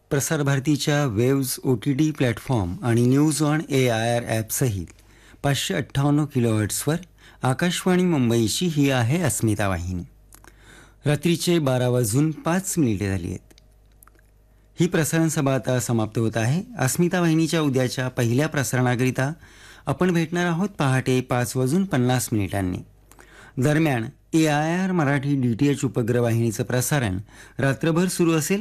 प्रसार भारतीच्या waves OTT platform आणि न्यूज ऑन AIR ॲपसहित 558 किलोहर्ट्झवर आकाशवाणी मुंबईची ही आहे अस्मिता वाहिनी. रात्रीचे 12:05 झाली आहेत. ही प्रसारण सभा आता समाप्त होत आहे. अस्मिता वाहिनीच्या उद्याच्या पहिल्या प्रसारणाकरिता आपण भेटणार आहोत पहाटे 5:50 दरम्यान AIR मराठी DTH उपग्रह वाहिनीचं प्रसारण रात्रभर सुरू असेल.